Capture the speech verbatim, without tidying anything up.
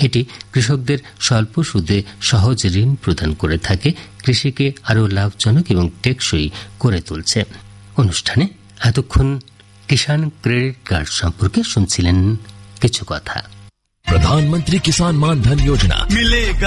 এটি কৃষকদের স্বল্প সুদে সহজ ঋণ প্রদান করে থাকে, কৃষিকে আরও লাভজনক এবং টেকসই করে তুলছে। অনুষ্ঠানে এতক্ষণ কিষাণ ক্রেডিট কার্ড সম্পর্কে শুনছিলেন কিছু কথা। प्रधानमंत्री किसान मान धन योजना मिलेगा